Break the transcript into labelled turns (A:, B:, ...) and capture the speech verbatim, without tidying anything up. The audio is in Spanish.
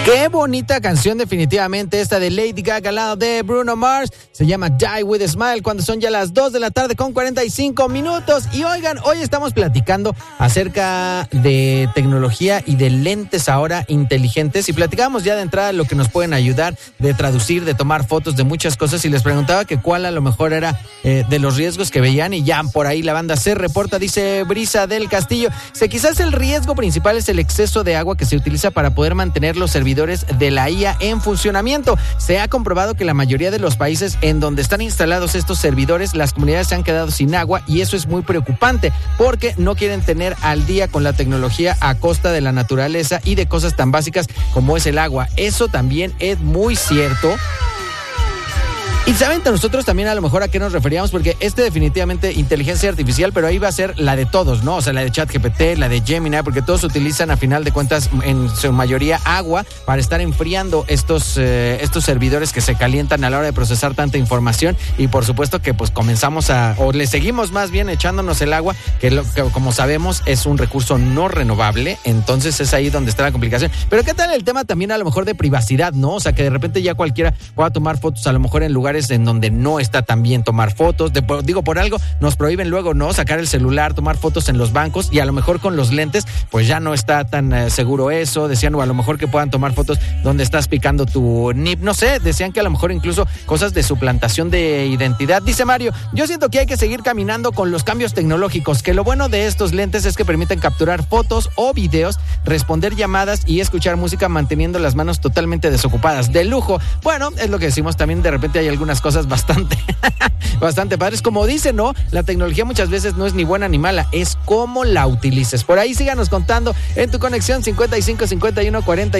A: Qué bonita canción definitivamente esta de Lady Gaga al lado de Bruno Mars. Se llama Die With a Smile cuando son ya las dos de la tarde con cuarenta y cinco minutos. Y oigan, hoy estamos platicando acerca de tecnología y de lentes ahora inteligentes. Y platicábamos ya de entrada lo que nos pueden ayudar de traducir, de tomar fotos, de muchas cosas. Y les preguntaba que cuál a lo mejor era eh, de los riesgos que veían. Y ya por ahí la banda se reporta, dice Brisa del Castillo. Se quizás el riesgo principal es el exceso de agua que se utiliza para poder mantener los servidores de la I A en funcionamiento. Se ha comprobado que la mayoría de los países en donde están instalados estos servidores, las comunidades se han quedado sin agua y eso es muy preocupante porque no quieren tener al día con la tecnología a costa de la naturaleza y de cosas tan básicas como es el agua. Eso también es muy cierto. Y saben nosotros también a lo mejor a qué nos referíamos, porque este definitivamente inteligencia artificial, pero ahí va a ser la de todos, ¿no? O sea, la de ChatGPT, la de Gemini, porque todos utilizan a final de cuentas en su mayoría agua para estar enfriando estos, eh, estos servidores que se calientan a la hora de procesar tanta información. Y por supuesto que pues comenzamos a, o le seguimos más bien echándonos el agua, que, lo, que como sabemos es un recurso no renovable, entonces es ahí donde está la complicación. Pero ¿qué tal el tema también a lo mejor de privacidad, ¿no? O sea, que de repente ya cualquiera pueda tomar fotos a lo mejor en lugares en donde no está tan bien tomar fotos. De, digo, por algo nos prohíben luego, ¿no? Sacar el celular, tomar fotos en los bancos y a lo mejor con los lentes, pues ya no está tan eh, seguro eso. Decían, o a lo mejor que puedan tomar fotos donde estás picando tu N I P, no sé, decían que a lo mejor incluso cosas de suplantación de identidad. Dice Mario, yo siento que hay que seguir caminando con los cambios tecnológicos, que lo bueno de estos lentes es que permiten capturar fotos o videos, responder llamadas y escuchar música manteniendo las manos totalmente desocupadas. De lujo. Bueno, es lo que decimos también, de repente hay algunas cosas bastante, bastante padres. Como dicen, ¿no? La tecnología muchas veces no es ni buena ni mala, es cómo la utilices. Por ahí síganos contando en tu conexión cincuenta y cinco, cincuenta y uno, cuarenta